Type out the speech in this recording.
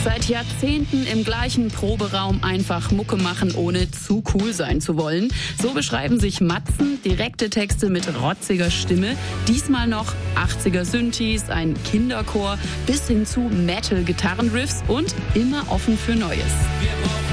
Seit Jahrzehnten im gleichen Proberaum einfach Mucke machen, ohne zu cool sein zu wollen. So beschreiben sich Matzen, direkte Texte mit rotziger Stimme, diesmal noch 80er Synthes, ein Kinderchor bis hin zu Metal-Gitarrenriffs und immer offen für Neues.